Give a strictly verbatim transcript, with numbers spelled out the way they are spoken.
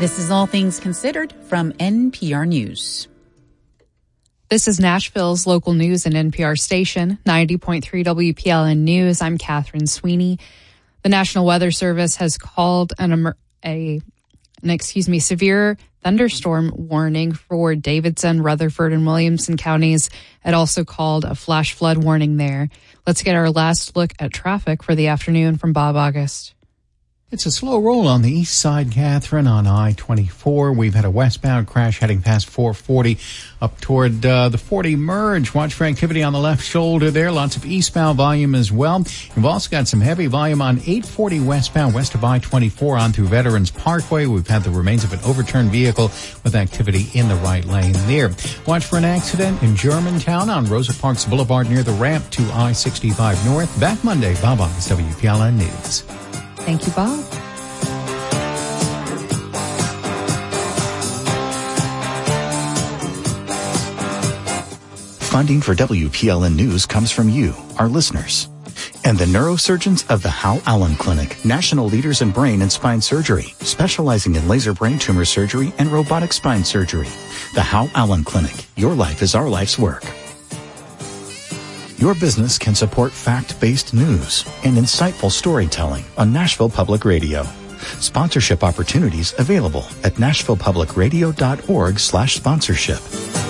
This is All Things Considered from N P R News. This is Nashville's local news and N P R station, ninety point three W P L N News. I'm Catherine Sweeney. The National Weather Service has called an, a, an excuse me, severe thunderstorm warning for Davidson, Rutherford, and Williamson counties. It also called a flash flood warning there. Let's get our last look at traffic for the afternoon from Bob August. It's a slow roll on the east side, Catherine, on I twenty-four. We've had a westbound crash heading past four forty up toward uh, the forty merge. Watch for activity on the left shoulder there. Lots of eastbound volume as well. We've also got some heavy volume on eight forty westbound west of I twenty-four on through Veterans Parkway. We've had the remains of an overturned vehicle with activity in the right lane there. Watch for an accident in Germantown on Rosa Parks Boulevard near the ramp to I sixty-five North. Back Monday, Bob August, W P L N News. Thank you, Bob. Funding for W P L N News comes from you, our listeners, and the neurosurgeons of the Hal Allen Clinic, national leaders in brain and spine surgery, specializing in laser brain tumor surgery and robotic spine surgery. The Hal Allen Clinic. Your life is our life's work. Your business can support fact-based news and insightful storytelling on Nashville Public Radio. Sponsorship opportunities available at nashville public radio dot org slash sponsorship.